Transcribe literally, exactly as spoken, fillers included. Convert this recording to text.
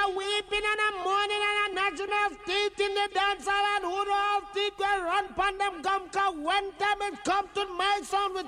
a weeping and a mourning and a gnashing of teeth in the dance hall, and who know how teeth will run pon them gum, cause when time it come to my sound with